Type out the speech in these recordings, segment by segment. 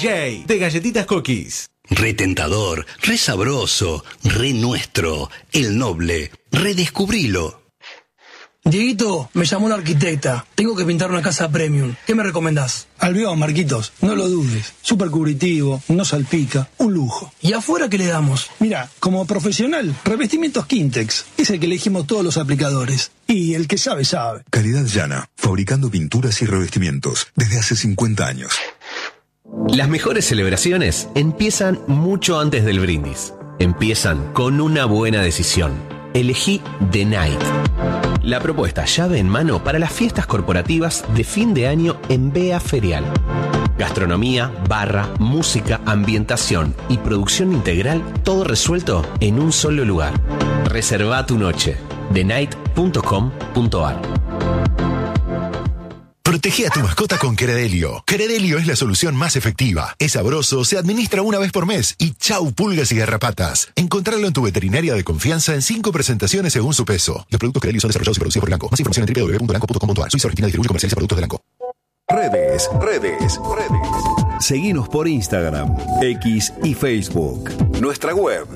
DJ de Galletitas Cookies. Retentador, re sabroso, re nuestro, el noble, redescubrilo. Dieguito, me llamó una arquitecta. Tengo que pintar una casa premium. ¿Qué me recomendás? Albión, Marquitos, no lo dudes. Súper cubritivo, no salpica, un lujo. ¿Y afuera qué le damos? Mira, como profesional, revestimientos Quintex. Es el que elegimos todos los aplicadores. Y el que sabe, sabe. Calidad llana, fabricando pinturas y revestimientos desde hace 50 años. Las mejores celebraciones empiezan mucho antes del brindis. Empiezan con una buena decisión. Elegí The Night. La propuesta llave en mano para las fiestas corporativas de fin de año en Bea Ferial. Gastronomía, barra, música, ambientación y producción integral, todo resuelto en un solo lugar. Reserva tu noche. thenight.com.ar. Protege a tu mascota con Credelio. Credelio es la solución más efectiva. Es sabroso, se administra una vez por mes y chau pulgas y garrapatas. Encontrarlo en tu veterinaria de confianza en 5 presentaciones según su peso. Los productos Credelio son desarrollados y producidos por Elanco. Más información en www.elanco.com.ar. Suiza Argentina distribuye y comercializa productos de Elanco. Redes. Seguinos por Instagram, X y Facebook. Nuestra web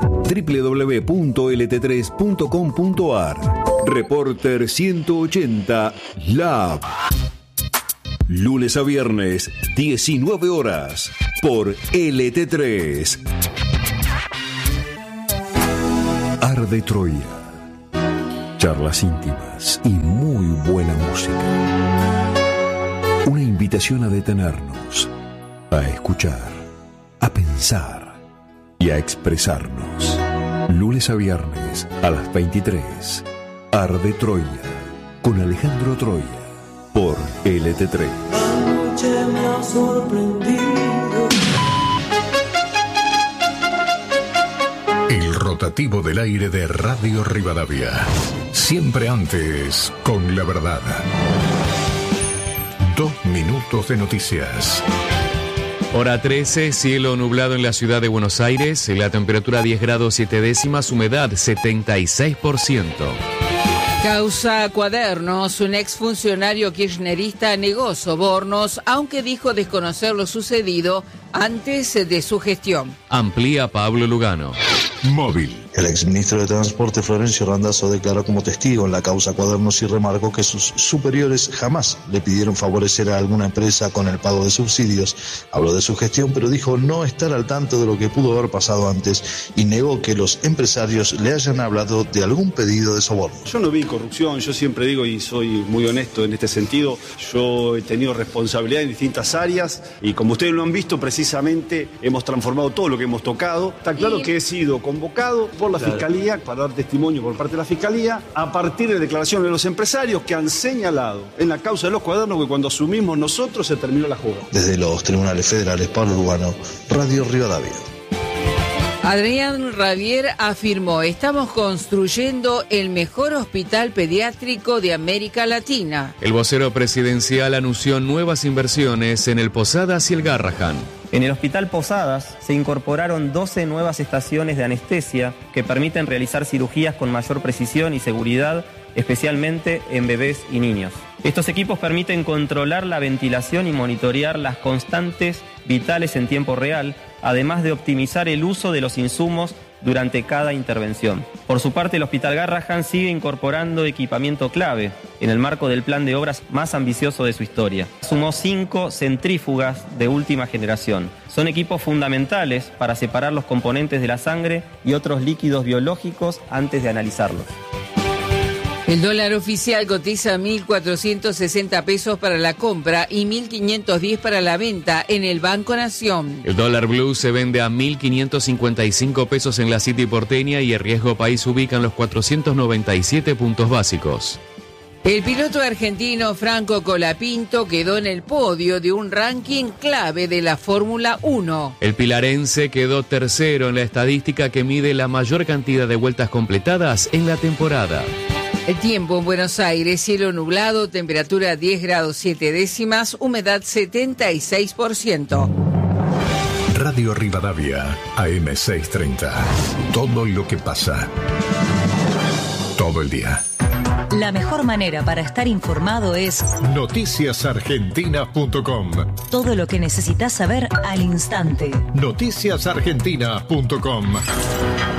www.lt3.com.ar. Reporter 180 Lab. Lunes a viernes, 19 horas, por LT3. Arde Troya. Charlas íntimas y muy buena música. Una invitación a detenernos, a escuchar, a pensar y a expresarnos. Lunes a viernes, a las 23. Arde Troya, con Alejandro Troya. Por LT3. Anoche me ha sorprendido. El rotativo del aire de Radio Rivadavia. Siempre antes con la verdad. 2 minutos de noticias. Hora 13, cielo nublado en la ciudad de Buenos Aires, la temperatura 10 grados 7 décimas, humedad 76%. Causa Cuadernos, un exfuncionario kirchnerista negó sobornos, aunque dijo desconocer lo sucedido antes de su gestión. Amplía Pablo Lugano. Móvil. El exministro de Transporte Florencio Randazzo declaró como testigo en la causa Cuadernos y remarcó que sus superiores jamás le pidieron favorecer a alguna empresa con el pago de subsidios. Habló de su gestión, pero dijo no estar al tanto de lo que pudo haber pasado antes y negó que los empresarios le hayan hablado de algún pedido de soborno. Yo no vi corrupción, yo siempre digo y soy muy honesto en este sentido, yo he tenido responsabilidad en distintas áreas y como ustedes lo han visto precisamente hemos transformado todo lo que hemos tocado. Está claro que he sido convocado por la Fiscalía para dar testimonio por parte de la Fiscalía a partir de declaraciones de los empresarios que han señalado en la causa de los cuadernos que cuando asumimos nosotros se terminó la jugada. Desde los tribunales federales, Pablo Lugano, Radio Rivadavia. Adrián Ravier afirmó, estamos construyendo el mejor hospital pediátrico de América Latina. El vocero presidencial anunció nuevas inversiones en el Posadas y el Garrahan. En el Hospital Posadas se incorporaron 12 nuevas estaciones de anestesia que permiten realizar cirugías con mayor precisión y seguridad, especialmente en bebés y niños. Estos equipos permiten controlar la ventilación y monitorear las constantes vitales en tiempo real, además de optimizar el uso de los insumos durante cada intervención. Por su parte, el Hospital Garrahan sigue incorporando equipamiento clave en el marco del plan de obras más ambicioso de su historia. Sumó 5 centrífugas de última generación. Son equipos fundamentales para separar los componentes de la sangre y otros líquidos biológicos antes de analizarlos. El dólar oficial cotiza 1.460 pesos para la compra y 1.510 para la venta en el Banco Nación. El dólar blue se vende a 1.555 pesos en la City porteña y el riesgo país ubica en los 497 puntos básicos. El piloto argentino Franco Colapinto quedó en el podio de un ranking clave de la Fórmula 1. El pilarense quedó tercero en la estadística que mide la mayor cantidad de vueltas completadas en la temporada. El tiempo en Buenos Aires, cielo nublado, temperatura 10 grados 7 décimas, humedad 76%. Radio Rivadavia, AM630. Todo lo que pasa. Todo el día. La mejor manera para estar informado es noticiasargentinas.com. todo lo que necesitas saber al instante. Noticiasargentinas.com.